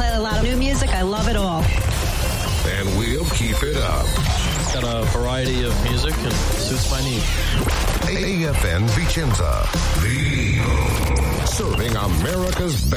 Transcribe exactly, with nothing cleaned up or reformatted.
play a lot of new music. I love it all. And we'll keep it up. Got a variety of music and suits my needs. A F N Vicenza, the Eagle, serving America's best.